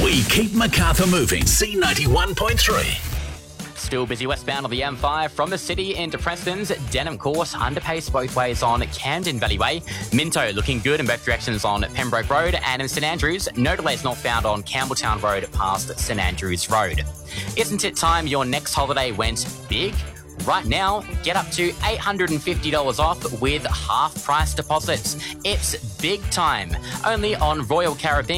We keep Macarthur moving. C91.3. Still busy westbound on the M5 from the city into Preston's Denham Court, underpace both ways on Camden Valley Way. Minto looking good in both directions on Pembroke Road, and in St Andrews, no delays northbound on Campbelltown Road past St Andrews Road. Isn't it time your next holiday went big? Right now, get up to $850 off with half-price deposits. It's big time, only on Royal Caribbean.